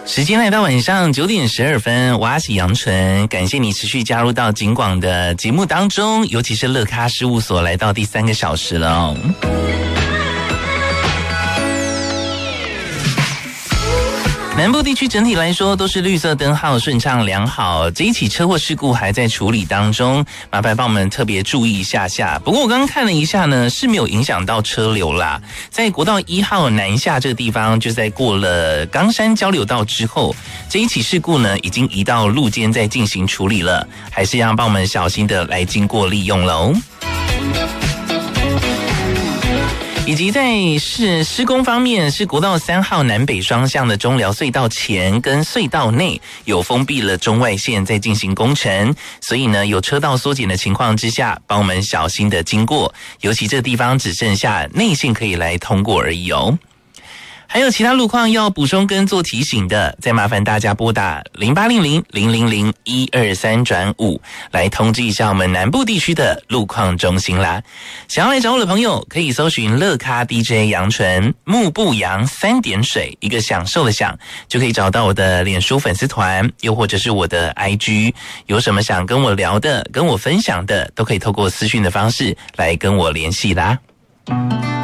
时间来到晚上9点12分，我是杨纯，感谢你持续加入到警广的节目当中，尤其是乐咖事务所来到第3个小时了哦。南部地区整体来说都是绿色灯号顺畅良好，这一起车祸事故还在处理当中，麻烦帮我们特别注意一下。不过我刚刚看了一下呢，是没有影响到车流啦。在国道1号南下这个地方，就在过了冈山交流道之后，这一起事故呢已经移到路肩在进行处理了，还是要帮我们小心的来经过利用喽。以及在施工方面，是国道3号南北双向的中寮隧道前跟隧道内有封闭了中外线在进行工程，所以呢有车道缩减的情况之下，帮我们小心的经过，尤其这个地方只剩下内线可以来通过而已哦。还有其他路况要补充跟做提醒的，再麻烦大家拨打0800-000-123-5来通知一下我们南部地区的路况中心啦。想要来找我的朋友，可以搜寻乐咖 DJ 杨纯，木部杨3点水，一个享受的享，就可以找到我的脸书粉丝团，又或者是我的 IG， 有什么想跟我聊的，跟我分享的，都可以透过私讯的方式来跟我联系啦。